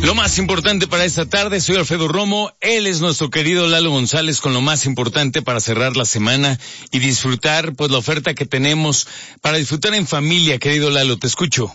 Lo más importante para esta tarde, soy Alfredo Romo, él es nuestro querido Lalo González con lo más importante para cerrar la semana y disfrutar pues la oferta que tenemos para disfrutar en familia, querido Lalo, te escucho.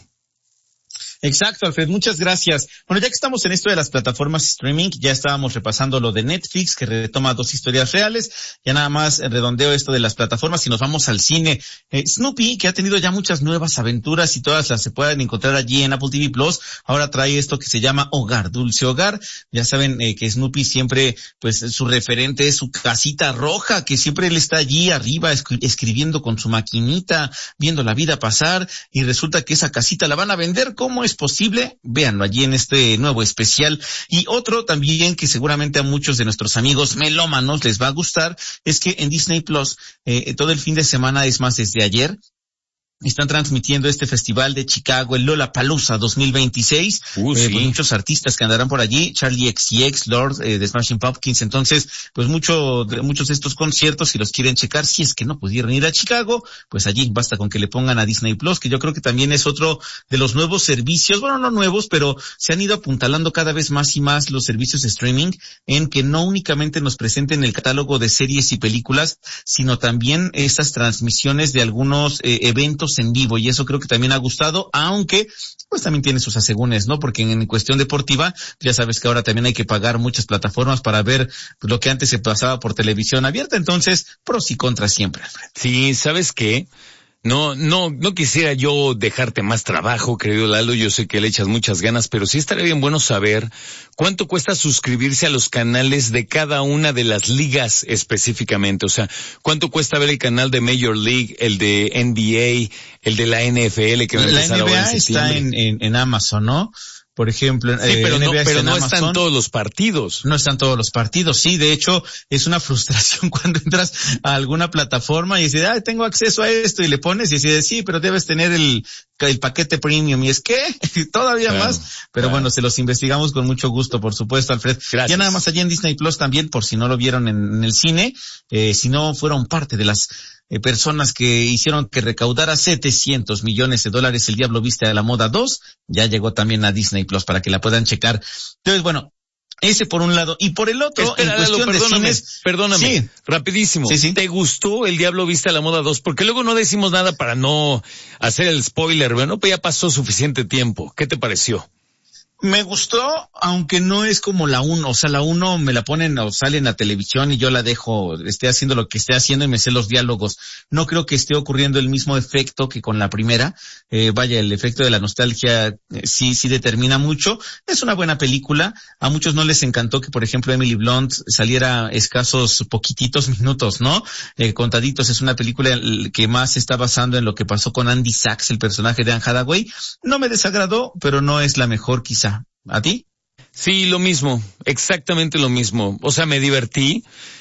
Exacto, Alfred, muchas gracias. Bueno, ya que estamos en esto de las plataformas streaming, ya estábamos repasando lo de Netflix, que retoma 2 historias reales, ya nada más redondeo esto de las plataformas y nos vamos al cine. Snoopy, que ha tenido ya muchas nuevas aventuras y todas las se pueden encontrar allí en Apple TV Plus, ahora trae esto que se llama Hogar, Dulce Hogar. Ya saben que Snoopy siempre, pues su referente es su casita roja, que siempre él está allí arriba escribiendo con su maquinita, viendo la vida pasar, y resulta que esa casita la van a vender. ¿Cómo es posible? Véanlo allí en este nuevo especial. Y otro también que seguramente a muchos de nuestros amigos melómanos les va a gustar es que en Disney Plus todo el fin de semana, es más desde ayer, están transmitiendo este festival de Chicago, el Lollapalooza 2026, sí. Pues muchos artistas que andarán por allí, Charlie XCX, Lord, de Smashing Pumpkins. Entonces, pues muchos de estos conciertos, si los quieren checar, si es que no pudieron ir a Chicago, pues allí basta con que le pongan a Disney Plus, que yo creo que también es otro de los nuevos servicios, bueno, no nuevos, pero se han ido apuntalando cada vez más y más los servicios de streaming, en que no únicamente nos presenten el catálogo de series y películas, sino también estas transmisiones de algunos eventos en vivo, y eso creo que también ha gustado, aunque pues también tiene sus asegúnes, ¿no? Porque en cuestión deportiva, ya sabes que ahora también hay que pagar muchas plataformas para ver pues, lo que antes se pasaba por televisión abierta. Entonces, pros y contras siempre, Alfred. Sí, ¿sabes qué? No quisiera yo dejarte más trabajo, querido Lalo, yo sé que le echas muchas ganas, pero sí estaría bien bueno saber cuánto cuesta suscribirse a los canales de cada una de las ligas específicamente, o sea, cuánto cuesta ver el canal de Major League, el de NBA, el de la NFL que va a empezar ahora en septiembre. La NBA está en Amazon, ¿no? Por ejemplo, sí, pero no están todos los partidos. No están todos los partidos, sí. De hecho, es una frustración cuando entras a alguna plataforma y dices, tengo acceso a esto, y le pones y dices, sí, pero debes tener el paquete premium. Y es que todavía más. Pero bueno, se los investigamos con mucho gusto, por supuesto, Alfred. Gracias. Ya nada más allí en Disney Plus también, por si no lo vieron en el cine, si no fueron parte de las personas que hicieron que recaudara $700 millones El Diablo Viste a la Moda 2, ya llegó también a Disney Plus para que la puedan checar. Entonces, bueno, ese por un lado. Y por el otro, espera, en cuestión de cines, perdóname, sí. Rapidísimo. Sí. ¿Te gustó El Diablo Viste a la Moda 2? Porque luego no decimos nada para no hacer el spoiler, bueno, pues ya pasó suficiente tiempo. ¿Qué te pareció? Me gustó, aunque no es como la 1, o sea, la 1 me la ponen o sale en la televisión y yo la dejo, esté haciendo lo que esté haciendo y me sé los diálogos. No creo que esté ocurriendo el mismo efecto que con la primera. Vaya, el efecto de la nostalgia sí determina mucho. Es una buena película. A muchos no les encantó que, por ejemplo, Emily Blunt saliera escasos poquititos minutos, ¿no? Contaditos. Es una película que más se está basando en lo que pasó con Andy Sachs, el personaje de Anne Hathaway. No me desagradó, pero no es la mejor quizá. ¿A ti? Sí, lo mismo, exactamente lo mismo. O sea, me divertí.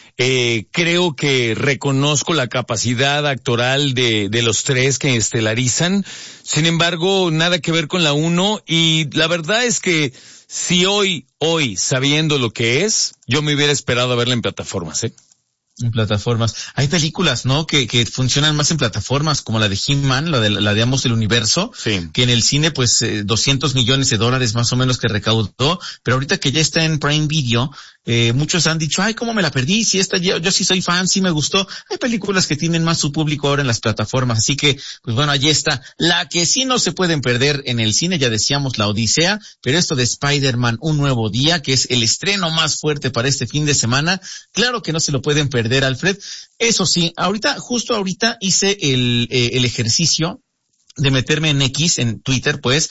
Creo que reconozco la capacidad actoral de los tres que estelarizan. Sin embargo, nada que ver con la 1. Y la verdad es que si hoy, sabiendo lo que es, yo me hubiera esperado a verla en plataformas, En plataformas. Hay películas, ¿no? Que funcionan más en plataformas, como la de He-Man, la de Amos del Universo, sí. Que en el cine, pues, $200 millones más o menos que recaudó, pero ahorita que ya está en Prime Video, muchos han dicho, cómo me la perdí, si esta yo sí soy fan, sí me gustó. Hay películas que tienen más su público ahora en las plataformas, así que, pues bueno, allí está. La que sí no se pueden perder en el cine, ya decíamos, La Odisea, pero esto de Spider-Man, Un Nuevo Día, que es el estreno más fuerte para este fin de semana, claro que no se lo pueden perder, Alfred. Eso sí, justo ahorita hice el ejercicio de meterme en Twitter, pues,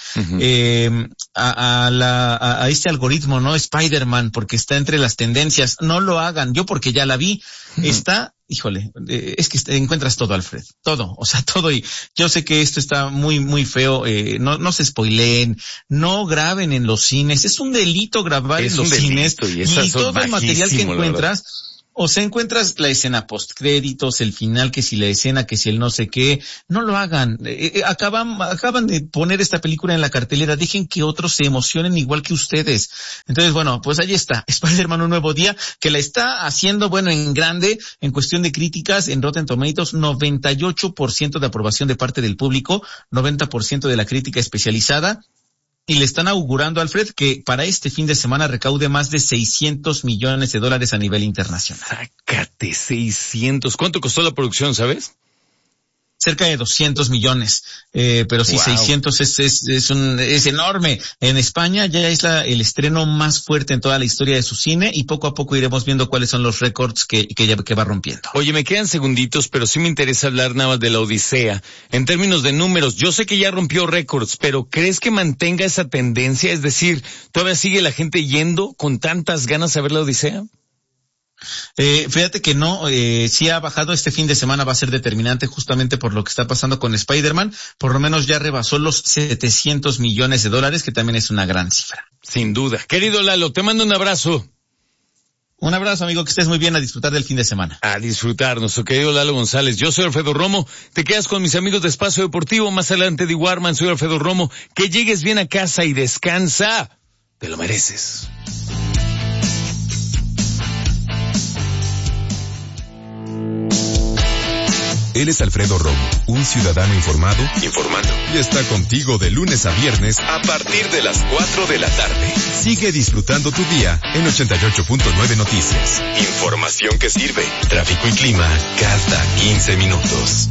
a este algoritmo, ¿no? Spider-Man, porque está entre las tendencias. No lo hagan, yo porque ya la vi, está, híjole, es que encuentras todo, Alfred, todo, o sea, todo, y yo sé que esto está muy, muy feo, no se spoileen, no graben en los cines, es un delito grabar en los cines, y todo el material que encuentras. O sea, encuentras la escena postcréditos, el final, que si la escena, que si el no sé qué. No lo hagan. Acaban de poner esta película en la cartelera. Dejen que otros se emocionen igual que ustedes. Entonces, bueno, pues ahí está. Spider-Man Un Nuevo Día, que la está haciendo, bueno, en grande, en cuestión de críticas, en Rotten Tomatoes, 98% de aprobación de parte del público, 90% de la crítica especializada. y le están augurando, Alfred, que para este fin de semana recaude más de $600 millones a nivel internacional. Sácate 600. ¿Cuánto costó la producción, sabes? Cerca de 200 millones, pero sí, wow. 600 es enorme. En España ya es el estreno más fuerte en toda la historia de su cine y poco a poco iremos viendo cuáles son los récords que va rompiendo. Oye, me quedan segunditos, pero sí me interesa hablar nada más de la Odisea. En términos de números, yo sé que ya rompió récords, pero ¿crees que mantenga esa tendencia? Es decir, ¿todavía sigue la gente yendo con tantas ganas a ver la Odisea? Fíjate que no, sí ha bajado. Este fin de semana va a ser determinante justamente por lo que está pasando con Spider-Man. Por lo menos ya rebasó los $700 millones, que también es una gran cifra. Sin duda. Querido Lalo, te mando un abrazo. Un abrazo, amigo, que estés muy bien, a disfrutar del fin de semana. A disfrutar, nuestro querido Lalo González. Yo soy Alfredo Romo, te quedas con mis amigos de Espacio Deportivo, más adelante de Warman, soy Alfredo Romo. Que llegues bien a casa y descansa, te lo mereces. Él es Alfredo Romo, un ciudadano informado, informando, y está contigo de lunes a viernes a partir de las 4 de la tarde. Sigue disfrutando tu día en 88.9 Noticias. Información que sirve. Tráfico y clima cada 15 minutos.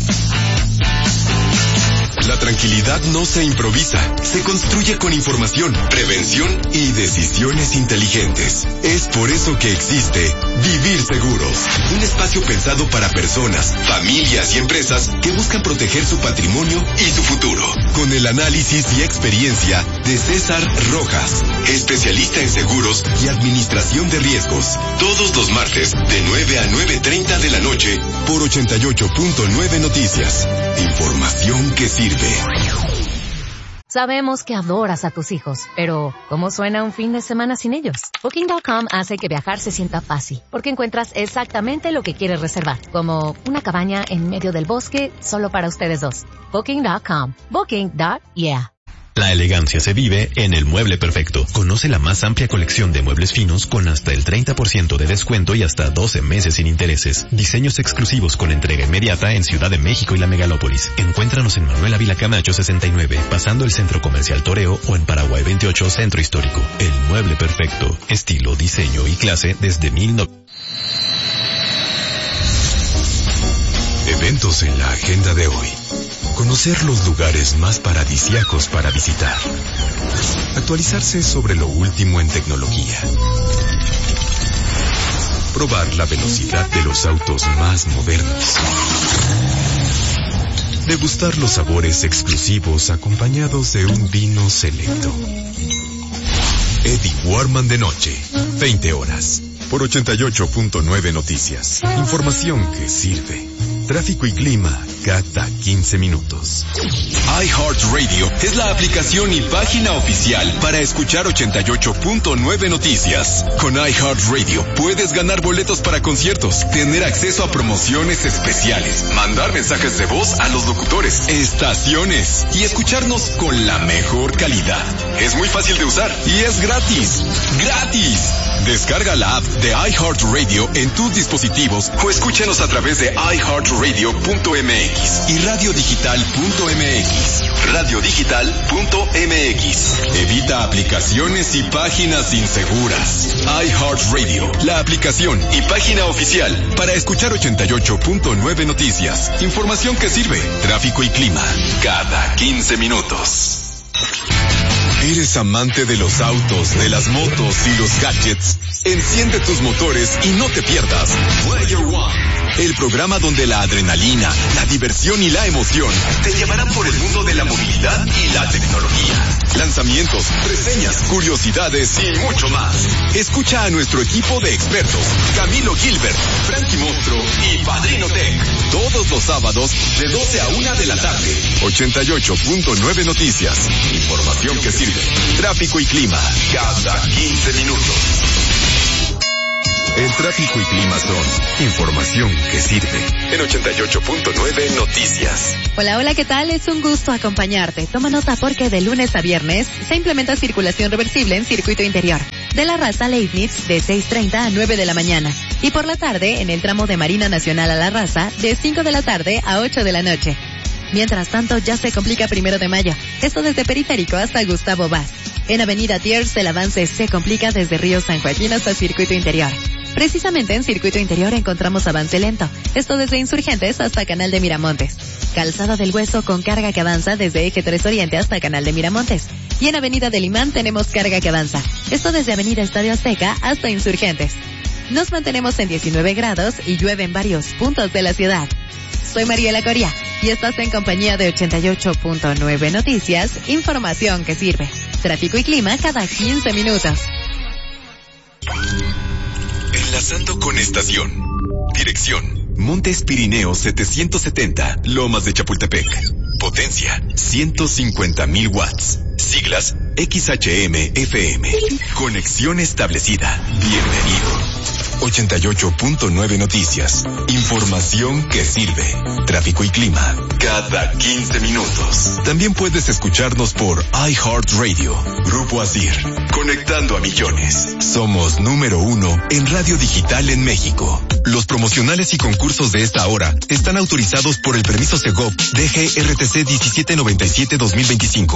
La tranquilidad no se improvisa, se construye con información, prevención y decisiones inteligentes. Es por eso que existe Vivir Seguros, un espacio pensado para personas, familias y empresas que buscan proteger su patrimonio y su futuro. Con el análisis y experiencia de César Rojas, especialista en seguros y administración de riesgos. Todos los martes de 9 a 9:30 de la noche por 88.9 Noticias. Información que sirve. Sabemos que adoras a tus hijos, pero ¿cómo suena un fin de semana sin ellos? Booking.com hace que viajar se sienta fácil, porque encuentras exactamente lo que quieres reservar, como una cabaña en medio del bosque solo para ustedes dos. Booking.com. Booking.yeah. La elegancia se vive en El Mueble Perfecto. Conoce la más amplia colección de muebles finos con hasta el 30% de descuento y hasta 12 meses sin intereses. Diseños exclusivos con entrega inmediata en Ciudad de México y la megalópolis. Encuéntranos en Manuel Ávila Camacho 69, pasando el Centro Comercial Toreo, o en Paraguay 28, Centro Histórico. El Mueble Perfecto. Estilo, diseño y clase desde 1900. Eventos en la agenda de hoy. Conocer los lugares más paradisíacos para visitar. Actualizarse sobre lo último en tecnología. Probar la velocidad de los autos más modernos. Degustar los sabores exclusivos acompañados de un vino selecto. Eddie Warman de noche, 20 horas, por 88.9 Noticias. Información que sirve. Tráfico y clima cada 15 minutos. iHeartRadio es la aplicación y página oficial para escuchar 88.9 Noticias. Con iHeartRadio puedes ganar boletos para conciertos, tener acceso a promociones especiales, mandar mensajes de voz a los locutores, estaciones y escucharnos con la mejor calidad. Es muy fácil de usar y es gratis. ¡Gratis! Descarga la app de iHeartRadio en tus dispositivos o escúchanos a través de iHeartRadio.mx y radiodigital.mx. Radiodigital.mx. Evita aplicaciones y páginas inseguras. iHeartRadio, la aplicación y página oficial para escuchar 88.9 Noticias. Información que sirve. Tráfico y clima cada 15 minutos. ¿Eres amante de los autos, de las motos y los gadgets? Enciende tus motores y no te pierdas Player One, el programa donde la adrenalina, la diversión y la emoción te llevarán por el mundo de la movilidad y la tecnología. Lanzamientos, reseñas, curiosidades y mucho más. Escucha a nuestro equipo de expertos, Camilo Gilbert, Frankie Monstro y Padrino Tech, todos los sábados de 12 a 1 de la tarde. 88.9 Noticias. Información que sirve. Tráfico y clima cada 15 minutos. El tráfico y clima son información que sirve. En 88.9 Noticias. Hola, ¿qué tal? Es un gusto acompañarte. Toma nota porque de lunes a viernes se implementa circulación reversible en circuito interior. De la Raza Leibniz de 6:30 a 9 de la mañana. Y por la tarde en el tramo de Marina Nacional a la Raza de 5 de la tarde a 8 de la noche. Mientras tanto, ya se complica 1 de Mayo. Esto desde Periférico hasta Gustavo Vaz. En Avenida Thiers, el avance se complica desde Río San Joaquín hasta Circuito Interior. Precisamente en Circuito Interior encontramos avance lento. Esto desde Insurgentes hasta Canal de Miramontes. Calzada del Hueso con carga que avanza desde Eje 3 Oriente hasta Canal de Miramontes. Y en Avenida del Imán tenemos carga que avanza. Esto desde Avenida Estadio Azteca hasta Insurgentes. Nos mantenemos en 19 grados y llueve en varios puntos de la ciudad. Soy Mariela Coria y estás en compañía de 88.9 Noticias, información que sirve. Tráfico y clima cada 15 minutos. Enlazando con estación. Dirección: Montes Pirineos 770, Lomas de Chapultepec. Potencia: 150,000 watts. Siglas: XHM-FM. Conexión establecida. Bienvenido. 88.9 Noticias. Información que sirve. Tráfico y clima cada 15 minutos. También puedes escucharnos por iHeartRadio. Grupo Asir. Conectando a millones. Somos número 1 en radio digital en México. Los promocionales y concursos de esta hora están autorizados por el permiso Segov DGRTC 1797-2025.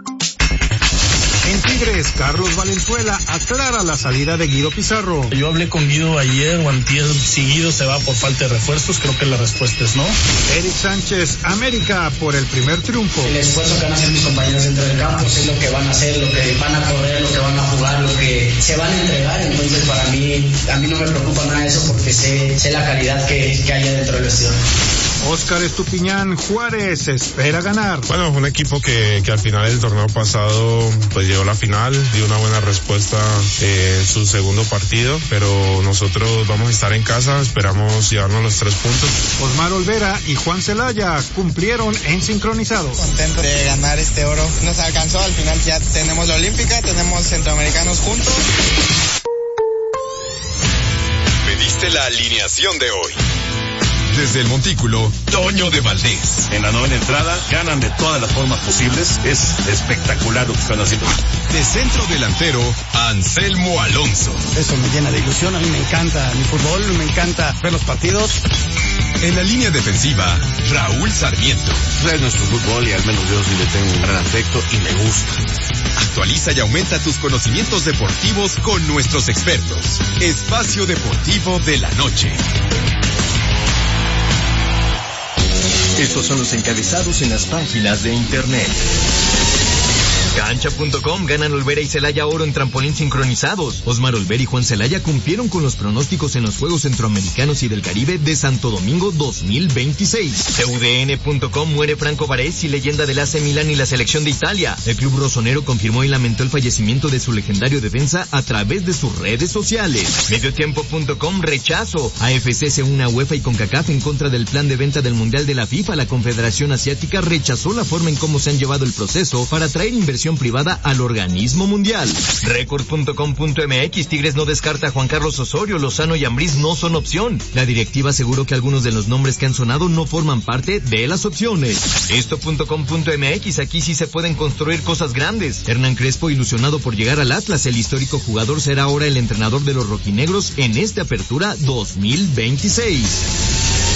En Tigres, Carlos Valenzuela aclara la salida de Guido Pizarro. Yo hablé con Guido ayer o antier, si Guido se va por falta de refuerzos, creo que la respuesta es no. Eric Sánchez, América por el primer triunfo. El esfuerzo que van a hacer mis compañeros dentro del campo es lo que van a hacer, lo que van a correr, lo que van a jugar, lo que se van a entregar. Entonces para mí, a mí no me preocupa nada eso porque sé la calidad que haya dentro del vestidor. Oscar Estupiñán, Juárez espera ganar. Bueno, un equipo que al final del torneo pasado pues llegó a la final, dio una buena respuesta en su segundo partido, pero nosotros vamos a estar en casa, esperamos llevarnos los 3 puntos. Osmar Olvera y Juan Celaya cumplieron en sincronizados. Contento de ganar este oro, nos alcanzó, al final ya tenemos la olímpica, tenemos centroamericanos juntos. Pediste la alineación de hoy. Desde el Montículo, Toño de Valdés. En la novena entrada, ganan de todas las formas posibles. Es espectacular lo que están haciendo. De centro delantero, Anselmo Alonso. Eso me llena de ilusión. A mí me encanta mi fútbol, me encanta ver los partidos. En la línea defensiva, Raúl Sarmiento. Es nuestro fútbol y al menos yo sí le tengo un gran afecto y me gusta. Actualiza y aumenta tus conocimientos deportivos con nuestros expertos. Espacio Deportivo de la Noche. Estos son los encabezados en las páginas de internet. Cancha.com ganan Olvera y Celaya oro en trampolín sincronizados. Osmar Olvera y Juan Celaya cumplieron con los pronósticos en los Juegos Centroamericanos y del Caribe de Santo Domingo 2026. CUDN.com muere Franco Baresi, leyenda del AC Milán y la selección de Italia. El club rosonero confirmó y lamentó el fallecimiento de su legendario defensa a través de sus redes sociales. Mediotiempo.com rechazo. AFC se une a UEFA y CONCACAF en contra del plan de venta del Mundial de la FIFA. La Confederación Asiática rechazó la forma en cómo se han llevado el proceso para atraer inversión privada al organismo mundial. Record.com.mx Tigres no descarta a Juan Carlos Osorio, Lozano y Ambriz no son opción. La directiva aseguró que algunos de los nombres que han sonado no forman parte de las opciones. Esto.com.mx aquí sí se pueden construir cosas grandes. Hernán Crespo ilusionado por llegar al Atlas, el histórico jugador será ahora el entrenador de los rojinegros en esta apertura 2026.